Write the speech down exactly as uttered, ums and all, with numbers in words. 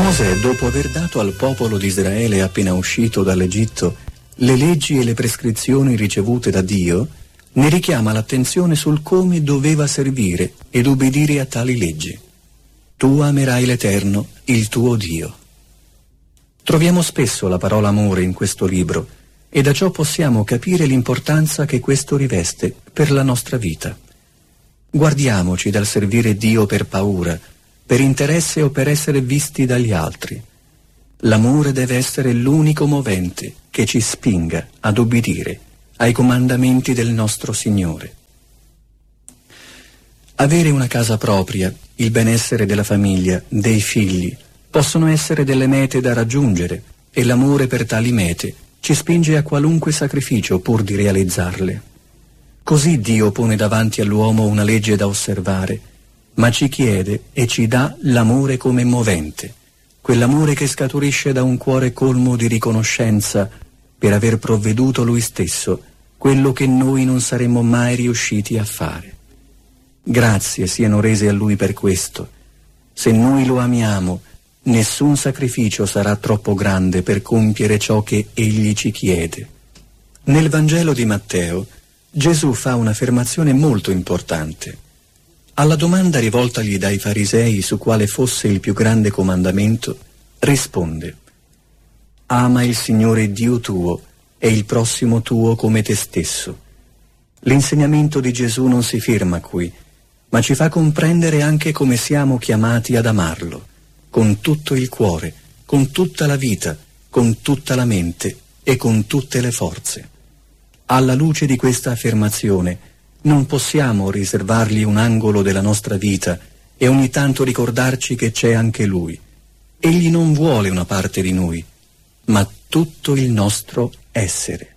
Mosè, dopo aver dato al popolo di Israele appena uscito dall'Egitto le leggi e le prescrizioni ricevute da Dio, ne richiama l'attenzione sul come doveva servire ed obbedire a tali leggi. Tu amerai l'Eterno, il tuo Dio. Troviamo spesso la parola amore in questo libro e da ciò possiamo capire l'importanza che questo riveste per la nostra vita. Guardiamoci dal servire Dio per paura, per interesse o per essere visti dagli altri. L'amore deve essere l'unico movente che ci spinga ad obbedire ai comandamenti del nostro Signore. Avere una casa propria, il benessere della famiglia, dei figli, possono essere delle mete da raggiungere e l'amore per tali mete ci spinge a qualunque sacrificio pur di realizzarle. Così Dio pone davanti all'uomo una legge da osservare, ma ci chiede e ci dà l'amore come movente, quell'amore che scaturisce da un cuore colmo di riconoscenza per aver provveduto Lui stesso quello che noi non saremmo mai riusciti a fare. Grazie siano rese a Lui per questo. Se noi lo amiamo, nessun sacrificio sarà troppo grande per compiere ciò che Egli ci chiede. Nel Vangelo di Matteo, Gesù fa un'affermazione molto importante. Alla domanda rivoltagli dai farisei su quale fosse il più grande comandamento, risponde: ama il Signore Dio tuo e il prossimo tuo come te stesso. L'insegnamento di Gesù non si ferma qui, ma ci fa comprendere anche come siamo chiamati ad amarlo, con tutto il cuore, con tutta la vita, con tutta la mente e con tutte le forze. Alla luce di questa affermazione, non possiamo riservargli un angolo della nostra vita e ogni tanto ricordarci che c'è anche Lui. Egli non vuole una parte di noi, ma tutto il nostro essere.